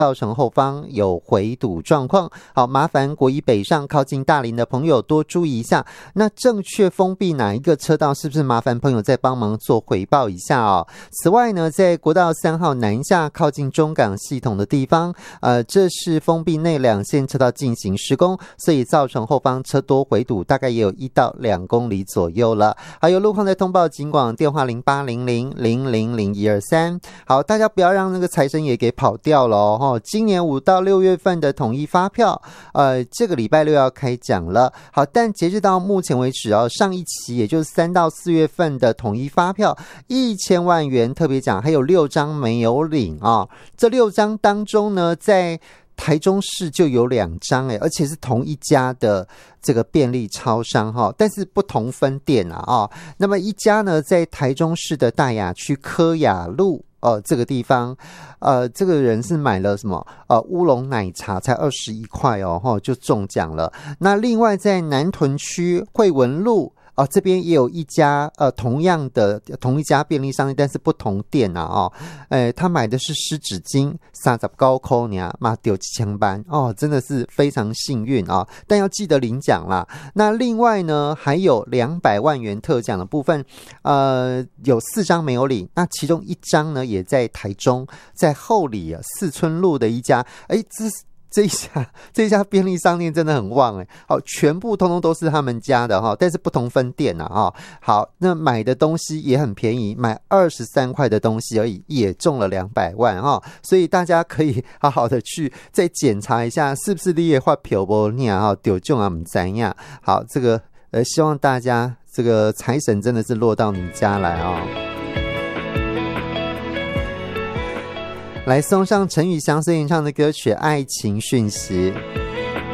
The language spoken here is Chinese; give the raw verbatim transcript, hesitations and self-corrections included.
造成后方有回堵状况。好，麻烦国一北上靠近大林的朋友多注意一下。那正确封闭哪一个车道，是不是麻烦朋友再帮忙做回报一下哦？此外呢，在国道三号南下靠近中港系统的地方，呃，这是封闭内两线车道进行施工，所以造成后方车多回堵，大概也有一到两公里左右了。还有路况在通报警广电话零八零零零零零一二三。好，大家不要让那个财神爷给跑掉了哦。今年五到六月份的统一发票，呃，这个礼拜六要开奖了。好，但截至到目前为止哦，上一期也就是三到四月份的统一发票一千万元特别奖，还有六张没有领啊、哦。这六张当中呢，在台中市就有两张诶，而且是同一家的这个便利超商哈，但是不同分店啊啊。那么一家呢，在台中市的大雅区科雅路。哦，这个地方，呃，这个人是买了什么？呃，乌龙奶茶才二十一块哦，吼，就中奖了。那另外在南屯区惠文路。哦，这边也有一家呃同样的同一家便利商店，但是不同店啊哦，诶，他买的是湿纸巾，三十高扣呢，妈丢几千班哦，真的是非常幸运啊、哦！但要记得领奖啦。那另外呢，还有两百万元特奖的部分，呃，有四张没有领，那其中一张呢也在台中，在后里啊四村路的一家，诶，这是。这一家这一家便利商店真的很旺哎，好，全部通通都是他们家的哈，但是不同分店啊哈。好，那买的东西也很便宜，买二十三块的东西而已，也中了两百万哈，所以大家可以好好的去再检查一下，是不是你也发票不你啊哈丢中啊唔知呀。好，这个呃，希望大家这个财神真的是落到你家来啊、哦。来送上陈宇翔所演唱的歌曲《爱情讯息》。